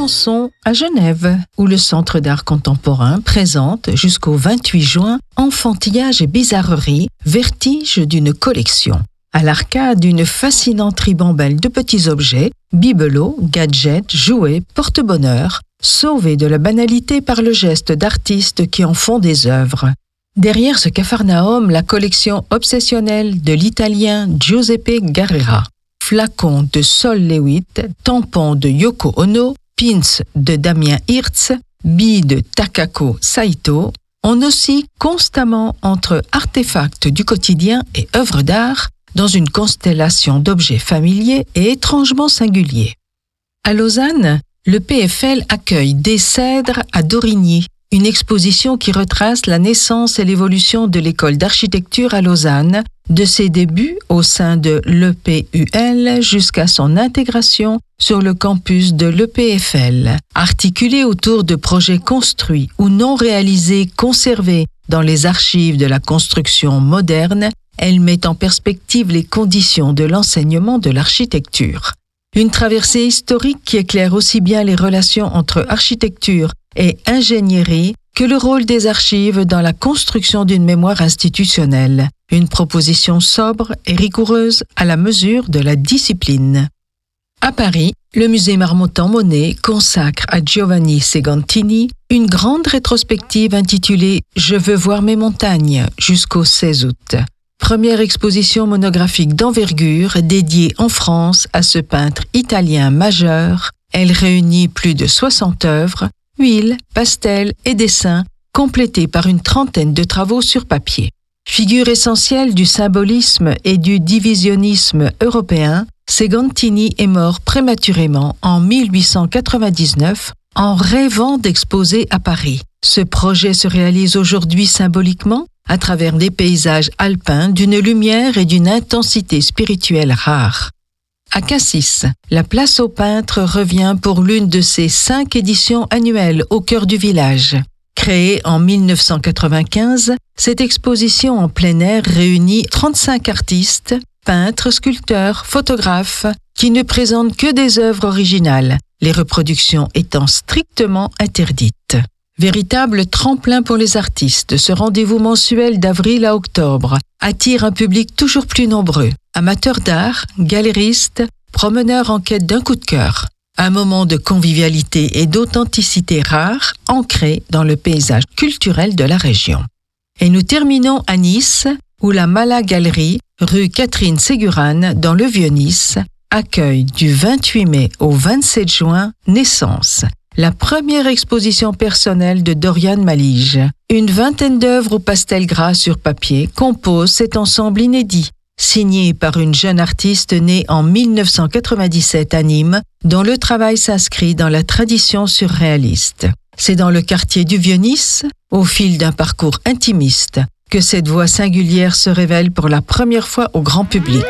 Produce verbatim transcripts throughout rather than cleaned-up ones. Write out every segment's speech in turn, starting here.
commençons à Genève, où le Centre d'art contemporain présente jusqu'au vingt-huit juin Enfantillage et bizarrerie, vertige d'une collection. À l'arcade, une fascinante ribambelle de petits objets, bibelots, gadgets, jouets, porte-bonheur, sauvés de la banalité par le geste d'artistes qui en font des œuvres. Derrière ce capharnaüm, la collection obsessionnelle de l'italien Giuseppe Garrera. Flacons de Sol Lewitt, tampons de Yoko Ono, pins de Damien Hirtz, billes de Takako Saito, on oscille constamment entre artefacts du quotidien et œuvres d'art dans une constellation d'objets familiers et étrangement singuliers. À Lausanne, le P F L accueille Des Cèdres à Dorigny, une exposition qui retrace la naissance et l'évolution de l'école d'architecture à Lausanne, de ses débuts au sein de l'E P U L jusqu'à son intégration sur le campus de l'E P F L. Articulée autour de projets construits ou non réalisés conservés dans les archives de la construction moderne, elle met en perspective les conditions de l'enseignement de l'architecture. Une traversée historique qui éclaire aussi bien les relations entre architecture et ingénierie que le rôle des archives dans la construction d'une mémoire institutionnelle. Une proposition sobre et rigoureuse à la mesure de la discipline. À Paris, le musée Marmottan-Monet consacre à Giovanni Segantini une grande rétrospective intitulée « Je veux voir mes montagnes » jusqu'au seize août. Première exposition monographique d'envergure dédiée en France à ce peintre italien majeur. Elle réunit plus de soixante œuvres, huiles, pastels et dessins, complétés par une trentaine de travaux sur papier. Figure essentielle du symbolisme et du divisionnisme européen, Segantini est mort prématurément en mille huit cent quatre-vingt-dix-neuf en rêvant d'exposer à Paris. Ce projet se réalise aujourd'hui symboliquement à travers des paysages alpins d'une lumière et d'une intensité spirituelle rares. À Cassis, la place aux peintres revient pour l'une de ses cinq éditions annuelles au cœur du village. Créée en mille neuf cent quatre-vingt-quinze, cette exposition en plein air réunit trente-cinq artistes, peintres, sculpteurs, photographes, qui ne présentent que des œuvres originales, les reproductions étant strictement interdites. Véritable tremplin pour les artistes, ce rendez-vous mensuel d'avril à octobre attire un public toujours plus nombreux. Amateurs d'art, galéristes, promeneurs en quête d'un coup de cœur. Un moment de convivialité et d'authenticité rare, ancré dans le paysage culturel de la région. Et nous terminons à Nice, où la Mala Galerie, rue Catherine Ségurane, dans le Vieux-Nice, accueille du vingt-huit mai au vingt-sept juin Naissance, la première exposition personnelle de Dorian Malige. Une vingtaine d'œuvres au pastel gras sur papier composent cet ensemble inédit, signé par une jeune artiste née en mille neuf cent quatre-vingt-dix-sept à Nîmes, dont le travail s'inscrit dans la tradition surréaliste. C'est dans le quartier du Vieux-Nice, au fil d'un parcours intimiste, que cette voix singulière se révèle pour la première fois au grand public.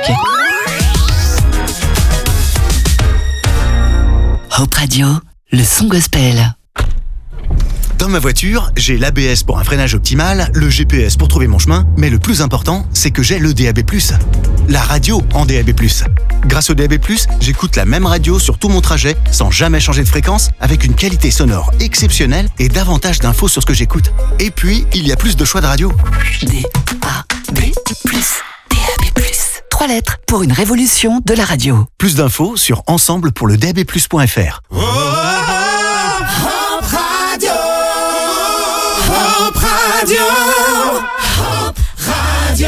Hope Radio, le son gospel. Dans ma voiture, j'ai l'A B S pour un freinage optimal, le G P S pour trouver mon chemin, mais le plus important, c'est que j'ai le D A B plus. La radio en D A B plus. Grâce au D A B plus, j'écoute la même radio sur tout mon trajet, sans jamais changer de fréquence, avec une qualité sonore exceptionnelle et davantage d'infos sur ce que j'écoute. Et puis, il y a plus de choix de radio. D A B plus. D A B plus. Trois lettres pour une révolution de la radio. Plus d'infos sur ensemble pour le D A B plus point F R. Oh, oh, oh, Hope Radio. Hope Radio. Hope Radio.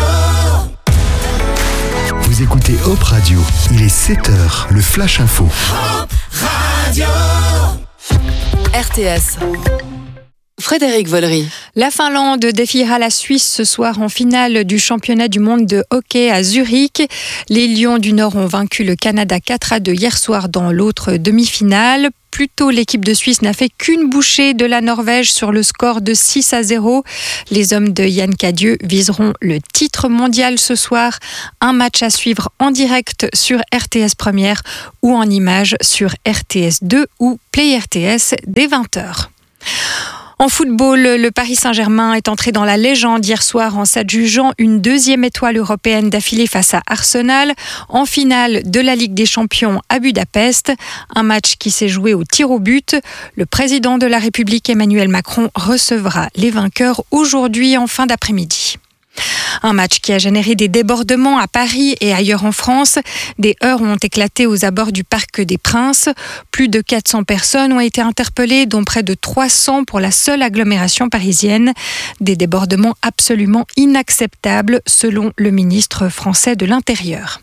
Vous écoutez Hope Radio. Il est sept heures, le Flash Info. Hope Radio. R T S. Frédéric Vollery. La Finlande défiera la Suisse ce soir en finale du championnat du monde de hockey à Zurich. Les Lions du Nord ont vaincu le Canada quatre à deux hier soir dans l'autre demi-finale. Plus tôt, l'équipe de Suisse n'a fait qu'une bouchée de la Norvège sur le score de six à zéro. Les hommes de Yann Cadieux viseront le titre mondial ce soir. Un match à suivre en direct sur R T S Première ou en images sur R T S deux ou Play R T S dès vingt heures. En football, le Paris Saint-Germain est entré dans la légende hier soir en s'adjugeant une deuxième étoile européenne d'affilée face à Arsenal en finale de la Ligue des Champions à Budapest. Un match qui s'est joué au tir au but. Le président de la République Emmanuel Macron recevra les vainqueurs aujourd'hui en fin d'après-midi. Un match qui a généré des débordements à Paris et ailleurs en France. Des heurts ont éclaté aux abords du Parc des Princes. Plus de quatre cents personnes ont été interpellées, dont près de trois cents pour la seule agglomération parisienne. Des débordements absolument inacceptables, selon le ministre français de l'Intérieur.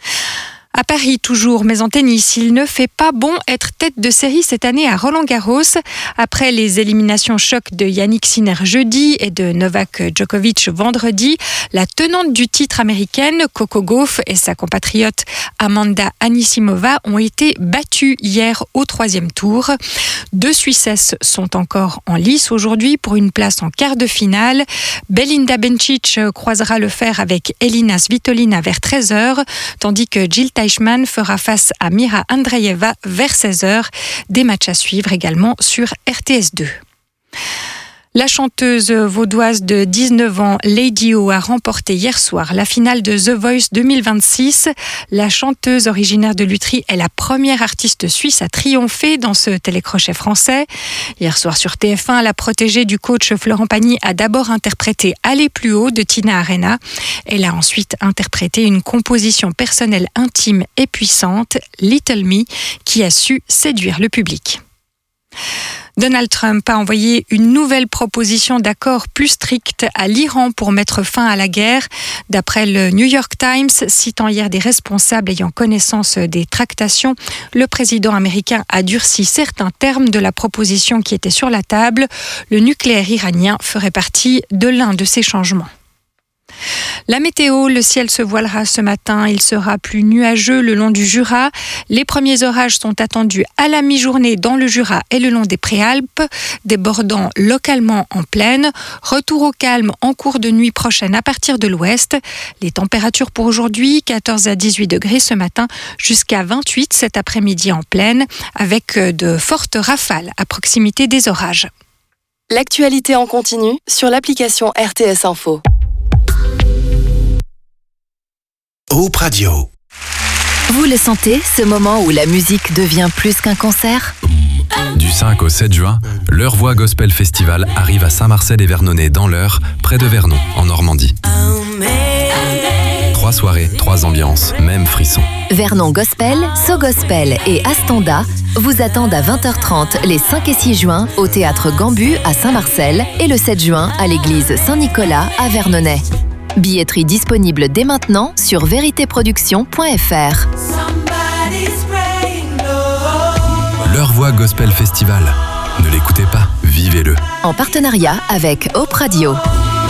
À Paris toujours, mais en tennis, il ne fait pas bon être tête de série cette année à Roland-Garros. Après les éliminations choc de Yannick Sinner jeudi et de Novak Djokovic vendredi, la tenante du titre américaine, Coco Gauff, et sa compatriote Amanda Anisimova ont été battues hier au troisième tour. Deux Suissesses sont encore en lice aujourd'hui pour une place en quart de finale. Belinda Bencic croisera le fer avec Elina Svitolina vers treize heures, tandis que Jill Teichmann fera face à Mira Andreeva vers seize heures. Des matchs à suivre également sur R T S deux. La chanteuse vaudoise de dix-neuf ans, Lady O, a remporté hier soir la finale de The Voice deux mille vingt-six. La chanteuse originaire de Lutry est la première artiste suisse à triompher dans ce télécrochet français. Hier soir sur T F un, la protégée du coach Florent Pagny a d'abord interprété Aller plus haut de Tina Arena. Elle a ensuite interprété une composition personnelle intime et puissante, Little Me, qui a su séduire le public. Donald Trump a envoyé une nouvelle proposition d'accord plus stricte à l'Iran pour mettre fin à la guerre. D'après le New York Times, citant hier des responsables ayant connaissance des tractations, le président américain a durci certains termes de la proposition qui était sur la table. Le nucléaire iranien ferait partie de l'un de ces changements. La météo, le ciel se voilera ce matin, il sera plus nuageux le long du Jura. Les premiers orages sont attendus à la mi-journée dans le Jura et le long des Préalpes, débordant localement en plaine. Retour au calme en cours de nuit prochaine à partir de l'ouest. Les températures pour aujourd'hui, quatorze à dix-huit degrés ce matin, jusqu'à vingt-huit cet après-midi en plaine, avec de fortes rafales à proximité des orages. L'actualité en continu sur l'application R T S Info. Hope Radio. Vous le sentez, ce moment où la musique devient plus qu'un concert ? Du cinq au sept juin, l'Eure Voix Gospel Festival arrive à Saint-Marcel-et-Vernonnet dans l'Eure, près de Vernon, en Normandie. Trois soirées, trois ambiances, même frisson. Vernon Gospel, So Gospel et Astanda vous attendent à vingt heures trente les cinq et six juin au Théâtre Gambu à Saint-Marcel et le sept juin à l'église Saint-Nicolas à Vernonnet. Billetterie disponible dès maintenant sur vérité production point f r. L'Eure Voix Gospel Festival. Ne l'écoutez pas, vivez-le. En partenariat avec Hope Radio.